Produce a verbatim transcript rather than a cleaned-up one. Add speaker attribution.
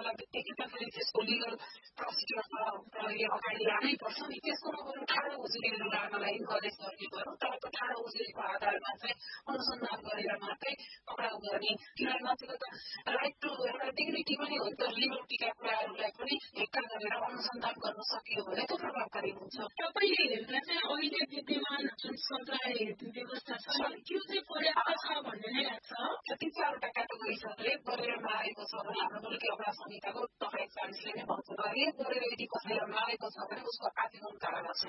Speaker 1: गर्दा बित्तिकै फेरि त्यसको लिगल प्रोसिड्युरमा प्रहरीले अगाडि लानै पर्छ नि। त्यसको नगर्नु ठाडो उजुरीहरू लाग्नलाई इन्करेज गर्ने गरौँ, तर त्यो ठाडो उजुरीको आधारमा चाहिँ अनुसन्धान गरेर मात्रै पक्राउ गर्ने, किनभने नत्र त राइट टु एउटा डिग्निटी पनि हो नि त, लिबर्टीका कुराहरूलाई पनि हेक्का गरेर अनुसन्धान गर्न सकियो भने त्यो प्रभावकारी हुन्छ।
Speaker 2: तपाईँले हेर्दा चाहिँ अहिले विद्यमान जुन सजाय व्यवस्था छ त्यो चाहिँ पर्याप्त छ भन्ने नै लाग्छ।
Speaker 1: तिन चारवटा क्याटेगोरिजहरू रेप गरेर मारेको छ भने हाम्रो मुलुकी अपराध संहिताको तह एकचालिसले नै भन्छ, रेप गरेर यदि कसैलाई मारेको छ भने उसको आजीवन कारावास